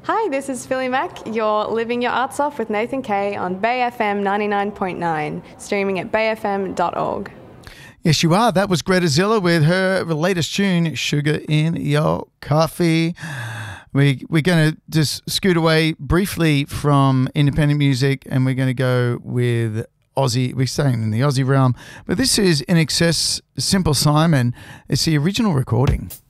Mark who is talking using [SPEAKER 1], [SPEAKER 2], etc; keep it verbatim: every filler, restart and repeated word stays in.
[SPEAKER 1] Hi, this is Philly Mack. You're living your arts off with Nathan Kay on Bay F M ninety-nine point nine, streaming at bay f m dot org.
[SPEAKER 2] Yes, you are. That was Greta Zilla with her latest tune, Sugar in Your Coffee. We, we're going to just scoot away briefly from independent music, and we're going to go with Aussie. We're staying in the Aussie realm, but this is In Excess, Simple Simon. It's the original recording.